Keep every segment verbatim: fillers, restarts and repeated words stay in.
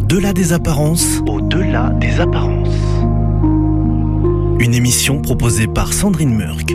Au-delà des apparences. Au-delà des apparences. Une émission proposée par Sandrine Murk.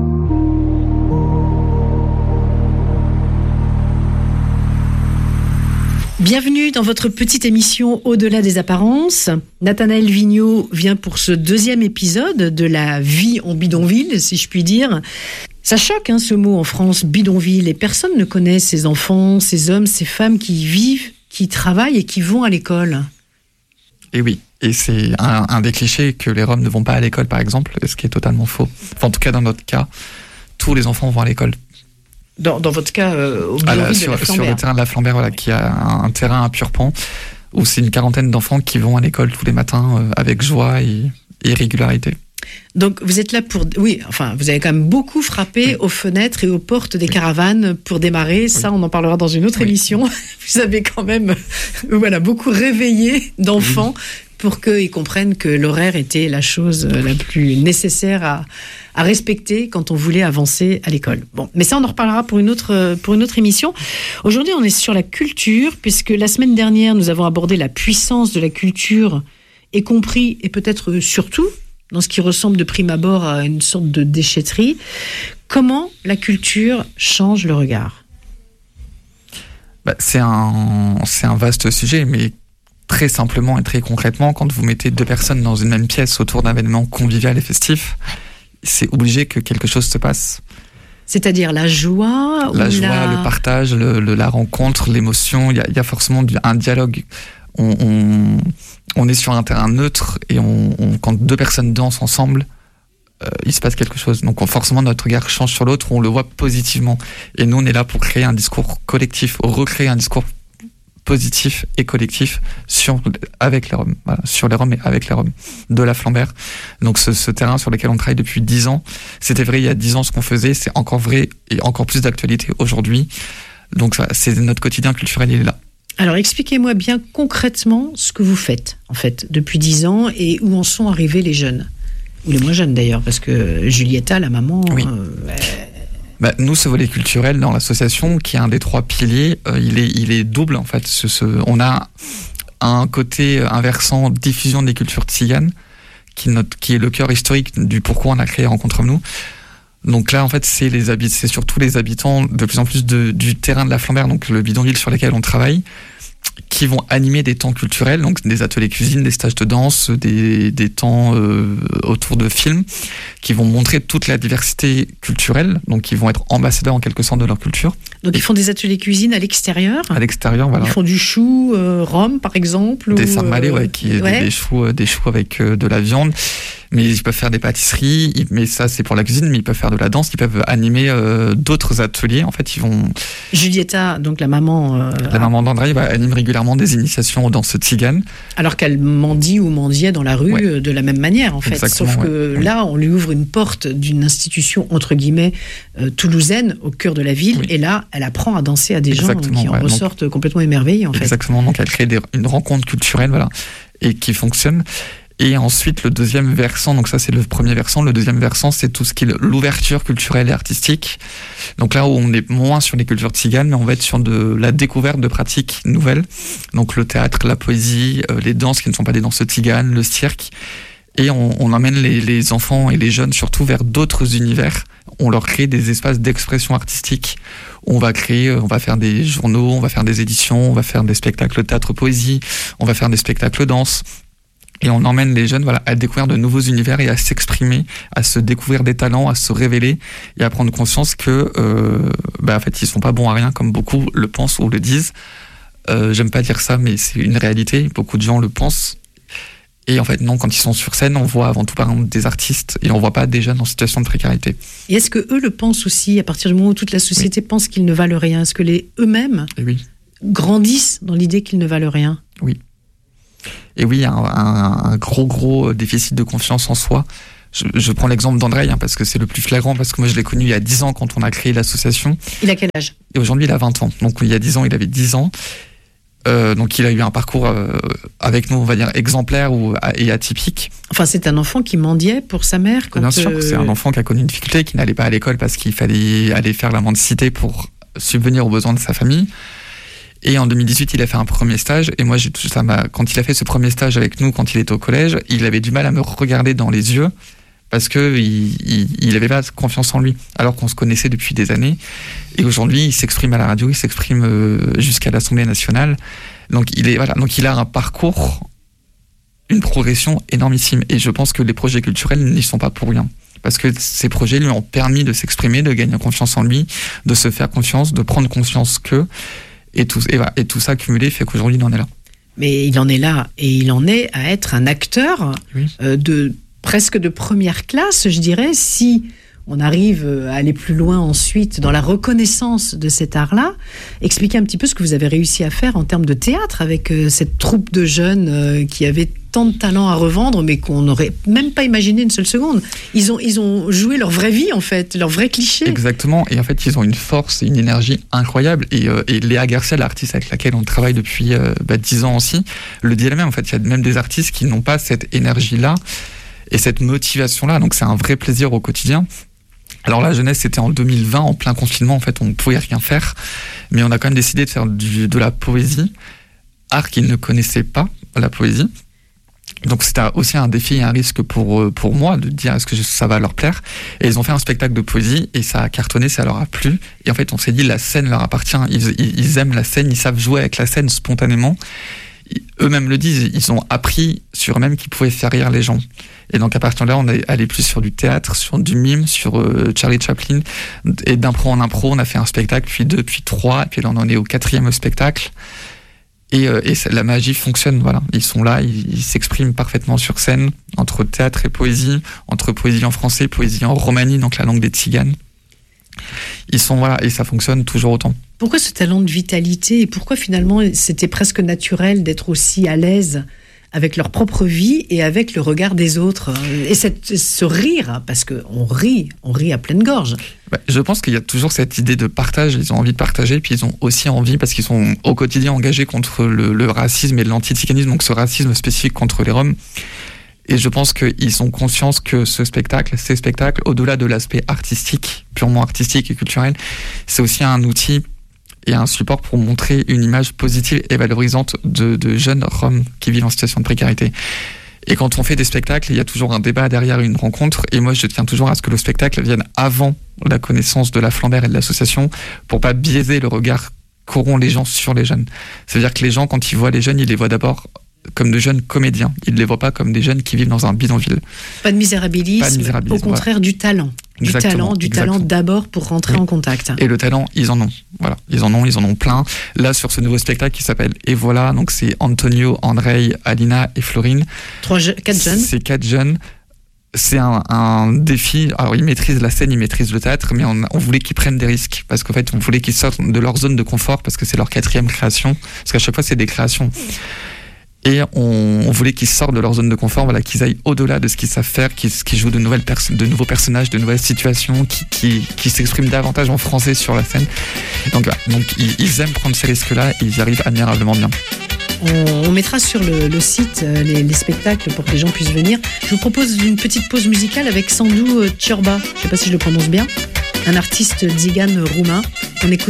Bienvenue dans votre petite émission Au-delà des apparences. Nathanaël Vigneault vient pour ce deuxième épisode de la vie en bidonville, si je puis dire. Ça choque hein, ce mot en France, bidonville, et personne ne connaît ces enfants, ces hommes, ces femmes qui y vivent, qui travaillent et qui vont à l'école. Et oui, et c'est un, un des clichés que les Roms ne vont pas à l'école, par exemple, ce qui est totalement faux. Enfin, en tout cas, dans notre cas, tous les enfants vont à l'école. Dans, dans votre cas, euh, au à la, de sur, la sur le terrain de la Flambert, voilà, qui a un, un terrain à Purpan, où c'est une quarantaine d'enfants qui vont à l'école tous les matins euh, avec joie et, et régularité. Donc vous êtes là pour... Oui, enfin, vous avez quand même beaucoup frappé oui. aux fenêtres et aux portes des oui. caravanes pour démarrer. Ça, oui. on en parlera dans une autre oui. émission. Vous avez quand même voilà, beaucoup réveillé d'enfants oui. pour qu'ils comprennent que l'horaire était la chose la plus nécessaire à, à respecter quand on voulait avancer à l'école. Bon, mais ça, on en reparlera pour une autre, pour une autre émission. Aujourd'hui, on est sur la culture, puisque la semaine dernière, nous avons abordé la puissance de la culture, y compris et peut-être surtout dans ce qui ressemble de prime abord à une sorte de déchetterie. Comment la culture change le regard ? bah, c'est, un, c'est un vaste sujet, mais très simplement et très concrètement, quand vous mettez deux personnes dans une même pièce autour d'un événement convivial et festif, c'est obligé que quelque chose se passe. C'est-à-dire la joie La ou joie, la... le partage, le, le, la rencontre, l'émotion, il y a, il y a forcément un dialogue. On, on, on est sur un terrain neutre et on, on, quand deux personnes dansent ensemble, euh, il se passe quelque chose. Donc on, forcément notre regard change sur l'autre, on le voit positivement. Et nous on est là pour créer un discours collectif, recréer un discours positif et collectif sur, avec les Roms, voilà, sur les Roms et avec les Roms de la Flambert. Donc ce, ce terrain sur lequel on travaille depuis dix ans, c'était vrai il y a dix ans ce qu'on faisait, c'est encore vrai et encore plus d'actualité aujourd'hui. Donc ça, c'est notre quotidien culturel, il est là. Alors, expliquez-moi bien concrètement ce que vous faites, en fait, depuis dix ans et où en sont arrivés les jeunes. Ou les moins jeunes, d'ailleurs, parce que Julieta, la maman... Oui. Euh, bah, nous, ce volet culturel dans l'association, qui est un des trois piliers, euh, il, est, il est double, en fait. Ce, ce, on a un côté, un versant diffusion des cultures tziganes, qui, notre, qui est le cœur historique du pourquoi on a créé Rencontre Nous. Donc là, en fait, c'est les habitants, c'est surtout les habitants de plus en plus de, du terrain de la Flambert, donc le bidonville sur lequel on travaille, qui vont animer des temps culturels, donc des ateliers cuisine, des stages de danse, des, des temps euh, autour de films, qui vont montrer toute la diversité culturelle, donc ils vont être ambassadeurs en quelque sorte de leur culture. Donc ils font des ateliers cuisine à l'extérieur. À l'extérieur, voilà. Ils font du chou euh, rhum, par exemple. Des ou, sarmalés, euh, ouais, qui ouais. Des, des choux, des choux avec euh, de la viande. Mais ils peuvent faire des pâtisseries, mais ça c'est pour la cuisine, mais ils peuvent faire de la danse, ils peuvent animer euh, d'autres ateliers. En fait, ils vont... Julieta, donc la maman... Euh, la maman d'André, bah, anime régulièrement des initiations aux danses tziganes. Alors qu'elle mendie ou mendiait dans la rue ouais. de la même manière, en fait. Exactement, sauf que ouais. là, on lui ouvre une porte d'une institution, entre guillemets, euh, toulousaine, au cœur de la ville, oui. et là, elle apprend à danser à des Exactement, gens qui en ouais. ressortent donc, complètement émerveillés, en fait. Exactement, donc elle crée des, une rencontre culturelle, voilà, et qui fonctionne. Et ensuite, le deuxième versant, donc ça c'est le premier versant, le deuxième versant c'est tout ce qui est l'ouverture culturelle et artistique. Donc là où on est moins sur les cultures tziganes, mais on va être sur de la découverte de pratiques nouvelles. Donc le théâtre, la poésie, euh, les danses qui ne sont pas des danses tziganes, le cirque. Et on, on emmène les, les enfants et les jeunes surtout vers d'autres univers. On leur crée des espaces d'expression artistique. On va créer, on va faire des journaux, on va faire des éditions, on va faire des spectacles théâtre-poésie, on va faire des spectacles danse. Et on emmène les jeunes voilà, à découvrir de nouveaux univers et à s'exprimer, à se découvrir des talents, à se révéler et à prendre conscience que, euh, bah, en fait, ils sont pas bons à rien comme beaucoup le pensent ou le disent. Euh, j'aime pas dire ça, mais c'est une réalité. Beaucoup de gens le pensent. Et en fait, non, quand ils sont sur scène, on voit avant tout, par exemple, des artistes et on voit pas des jeunes en situation de précarité. Et est-ce que eux le pensent aussi, à partir du moment où toute la société oui. pense qu'ils ne valent rien? Est-ce que les eux-mêmes oui. grandissent dans l'idée qu'ils ne valent rien? Oui. Et oui, il y a un, un, un gros, gros déficit de confiance en soi. Je, je prends l'exemple d'André, hein, parce que c'est le plus flagrant, parce que moi je l'ai connu il y a dix ans quand on a créé l'association. Il a quel âge? Et aujourd'hui, il a vingt ans. Donc il y a dix ans, il avait dix ans. Euh, donc il a eu un parcours euh, avec nous, on va dire, exemplaire ou, et atypique. Enfin, c'est un enfant qui mendiait pour sa mère quand Bien sûr, euh... c'est un enfant qui a connu une difficulté, qui n'allait pas à l'école parce qu'il fallait aller faire la mendicité pour subvenir aux besoins de sa famille. Et en deux mille dix-huit, il a fait un premier stage. Et moi, j'ai, ça m'a, quand il a fait ce premier stage avec nous, quand il était au collège, il avait du mal à me regarder dans les yeux parce que il, il, il avait pas confiance en lui, alors qu'on se connaissait depuis des années. Et aujourd'hui, il s'exprime à la radio, il s'exprime euh, jusqu'à l'Assemblée nationale. Donc, il est, voilà. Donc, il a un parcours, une progression énormissime. Et je pense que les projets culturels n'y sont pas pour rien. Parce que ces projets lui ont permis de s'exprimer, de gagner confiance en lui, de se faire confiance, de prendre confiance qu'eux. Et tout, et, voilà, et tout ça cumulé fait qu'aujourd'hui, il en est là. Mais il en est là, et il en est à être un acteur oui. euh, de, presque de première classe, je dirais, si on arrive à aller plus loin ensuite dans la reconnaissance de cet art-là. Expliquez un petit peu ce que vous avez réussi à faire en termes de théâtre avec euh, cette troupe de jeunes euh, qui avaient tant de talent à revendre, mais qu'on n'aurait même pas imaginé une seule seconde. Ils ont, ils ont joué leur vraie vie, en fait, leur vrai cliché. Exactement, et en fait, ils ont une force et une énergie incroyable. Et, euh, et Léa Garcia, l'artiste avec laquelle on travaille depuis euh, bah, dix ans aussi, le dit elle-même. En fait, il y a même des artistes qui n'ont pas cette énergie-là et cette motivation-là. Donc, c'est un vrai plaisir au quotidien. Alors la jeunesse, c'était en deux mille vingt, en plein confinement, en fait, on ne pouvait rien faire, mais on a quand même décidé de faire du, de la poésie, art qu'ils ne connaissaient pas, la poésie. Donc c'était aussi un défi et un risque pour, pour moi de dire est-ce que ça va leur plaire. Et ils ont fait un spectacle de poésie et ça a cartonné, ça leur a plu. Et en fait, on s'est dit la scène leur appartient, ils, ils, ils aiment la scène, ils savent jouer avec la scène spontanément. Eux-mêmes le disent, ils ont appris sur eux-mêmes qu'ils pouvaient faire rire les gens. Et donc à partir de là, on est allé plus sur du théâtre, sur du mime, sur euh, Charlie Chaplin. Et d'impro en impro, on a fait un spectacle, puis deux, puis trois, et puis là on en est au quatrième spectacle. Et, euh, et la magie fonctionne, voilà. Ils sont là, ils, ils s'expriment parfaitement sur scène, entre théâtre et poésie, entre poésie en français, poésie en romani, donc la langue des tziganes. Ils sont, voilà, et ça fonctionne toujours autant. Pourquoi ce talent de vitalité et pourquoi finalement c'était presque naturel d'être aussi à l'aise avec leur propre vie et avec le regard des autres et cette, ce rire, parce qu'on rit, on rit à pleine gorge. Bah, je pense qu'il y a toujours cette idée de partage, ils ont envie de partager, puis ils ont aussi envie, parce qu'ils sont au quotidien engagés contre le, le racisme et l'antiziganisme, donc ce racisme spécifique contre les Roms. Et je pense qu'ils ont conscience que ce spectacle, ces spectacles, au-delà de l'aspect artistique, purement artistique et culturel, c'est aussi un outil et un support pour montrer une image positive et valorisante de, de jeunes Roms qui vivent en situation de précarité. Et quand on fait des spectacles, il y a toujours un débat derrière une rencontre, et moi je tiens toujours à ce que le spectacle vienne avant la connaissance de la Flambert et de l'association, pour pas biaiser le regard qu'auront les gens sur les jeunes. C'est-à-dire que les gens, quand ils voient les jeunes, ils les voient d'abord comme de jeunes comédiens. Ils ne les voient pas comme des jeunes qui vivent dans un bidonville. Pas de misérabilisme, pas de misérabilisme au contraire, voilà. du talent. Du exactement, talent, du exactement. talent d'abord pour rentrer oui. en contact. Et le talent, ils en ont. Voilà, ils en ont, ils en ont plein. Là, sur ce nouveau spectacle qui s'appelle Et voilà, donc c'est Antonio, Andrei, Alina et Florine. Trois, je- quatre jeunes. C'est quatre jeunes. C'est un, un défi. Alors, ils maîtrisent la scène, ils maîtrisent le théâtre, mais on, on voulait qu'ils prennent des risques. Parce qu'en fait, on voulait qu'ils sortent de leur zone de confort, parce que c'est leur quatrième création. Parce qu'à chaque fois, c'est des créations. Et on, on voulait qu'ils sortent de leur zone de confort, voilà, qu'ils aillent au-delà de ce qu'ils savent faire, qu'ils, qu'ils jouent de, nouvelles pers- de nouveaux personnages, de nouvelles situations, qui, qui, qui s'expriment davantage en français sur la scène. Donc, voilà, donc ils, ils aiment prendre ces risques-là et ils y arrivent admirablement bien. On, on mettra sur le, le site euh, les, les spectacles pour que les gens puissent venir. Je vous propose une petite pause musicale avec Sandu Ciorba. Je ne sais pas si je le prononce bien. Un artiste tzigane roumain. On écoute